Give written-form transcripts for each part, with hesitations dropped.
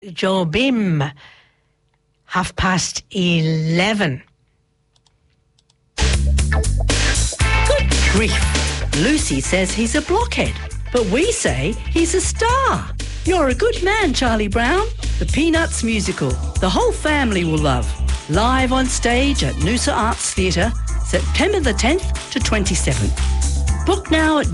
Jobim, 11:30. Good grief. Lucy says he's a blockhead, but we say he's a star. You're a good man, Charlie Brown. The Peanuts musical, the whole family will love. Live on stage at Noosa Arts Theatre, September the 10th to 27th. Book now at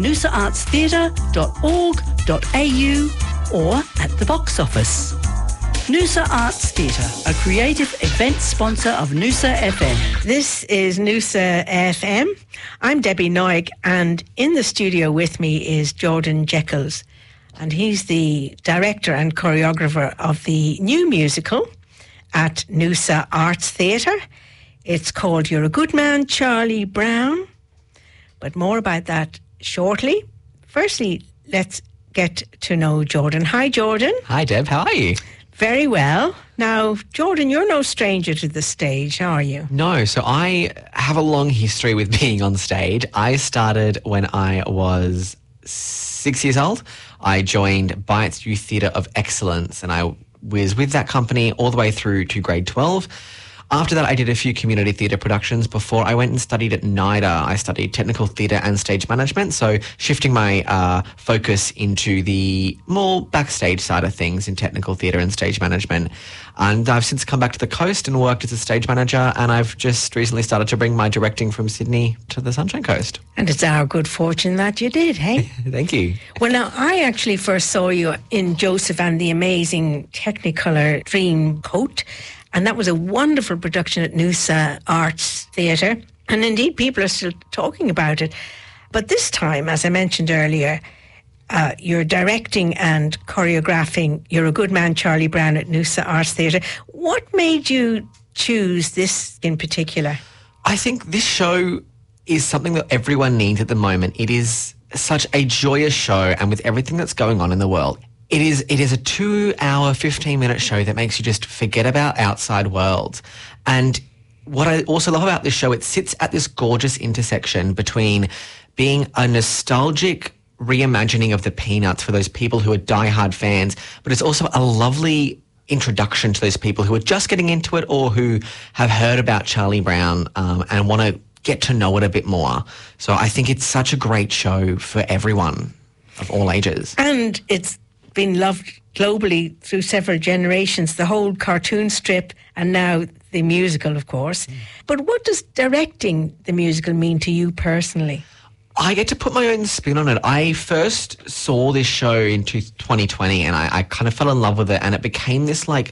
noosaartstheatre.org.au or at the box office. Noosa Arts Theatre, a creative event sponsor of Noosa FM. This is Noosa FM. I'm Debbie Noig, and in the studio with me is Jordan Jekyls, and he's the director and choreographer of the new musical at Noosa Arts Theatre. It's called You're a Good Man, Charlie Brown, but more about that shortly. Firstly, let's get to know Jordan. Hi, Jordan. Hi, Deb. How are you? Very well. Now, Jordan, you're no stranger to the stage, are you? No, so I have a long history with being on stage. I started when I was 6 years old. I joined Bytes Youth Theatre of Excellence, and I was with that company all the way through to grade 12. After that, I did a few community theatre productions before I went and studied at NIDA. I studied technical theatre and stage management, so shifting my focus into the more backstage side of things in technical theatre and stage management. And I've since come back to the coast and worked as a stage manager, and I've just recently started to bring my directing from Sydney to the Sunshine Coast. And it's our good fortune that you did, hey? Thank you. Well, now, I actually first saw you in Joseph and the Amazing Technicolor Dreamcoat, and that was a wonderful production at Noosa Arts Theatre. And indeed, people are still talking about it. But this time, as I mentioned earlier, you're directing and choreographing You're a Good Man, Charlie Brown at Noosa Arts Theatre. What made you choose this in particular? I think this show is something that everyone needs at the moment. It is such a joyous show, and with everything that's going on in the world, It is a 2-hour, 15-minute show that makes you just forget about outside worlds. And what I also love about this show, it sits at this gorgeous intersection between being a nostalgic reimagining of the Peanuts for those people who are diehard fans, but it's also a lovely introduction to those people who are just getting into it or who have heard about Charlie Brown and want to get to know it a bit more. So I think it's such a great show for everyone of all ages. And it's been loved globally through several generations, the whole cartoon strip and now the musical, of course. But what does directing the musical mean to you personally? I get to put my own spin on it. I first saw this show in 2020 and I kind of fell in love with it, and it became this I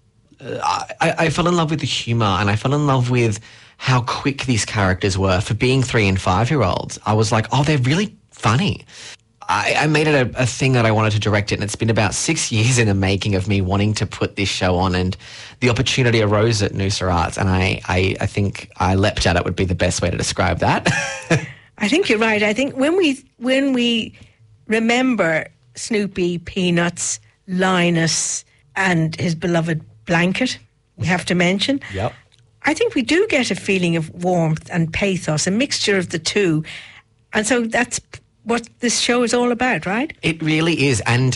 fell in love with the humour, and I fell in love with how quick these characters were for being 3 and 5-year-olds. I was like, oh, they're really funny. I made it a thing that I wanted to direct it, and it's been about 6 years in the making of me wanting to put this show on, and the opportunity arose at Noosa Arts, and I think I leapt at it would be the best way to describe that. I think you're right. I think when we remember Snoopy, Peanuts, Linus and his beloved blanket, we have to mention. Yep. I think we do get a feeling of warmth and pathos, a mixture of the two. And so that's what this show is all about, right? It really is. And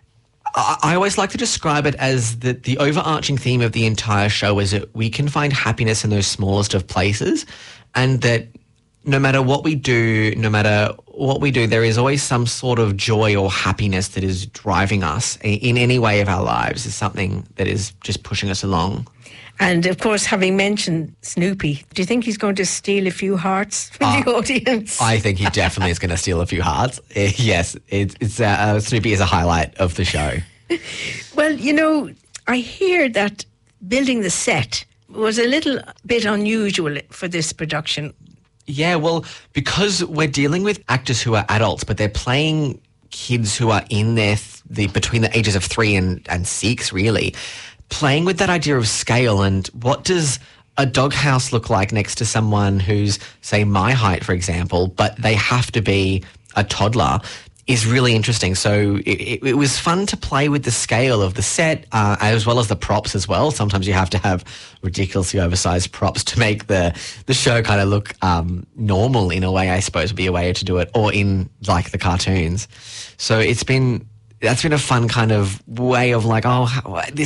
I always like to describe it as the overarching theme of the entire show is that we can find happiness in those smallest of places, and that no matter what we do, there is always some sort of joy or happiness that is driving us in any way of our lives. Is something that is just pushing us along. And, of course, having mentioned Snoopy, do you think he's going to steal a few hearts from the audience? I think he definitely is going to steal a few hearts. Yes, Snoopy is a highlight of the show. Well, you know, I hear that building the set was a little bit unusual for this production. Yeah, well, because we're dealing with actors who are adults, but they're playing kids who are in between the ages of 3 and 6, really. Playing with that idea of scale and what does a doghouse look like next to someone who's, say, my height, for example, but they have to be a toddler, is really interesting. So it was fun to play with the scale of the set as well as the props as well. Sometimes you have to have ridiculously oversized props to make the show kind of look normal in a way, I suppose would be a way to do it, or in like the cartoons. So it's been that's been a fun kind of way of like, oh, this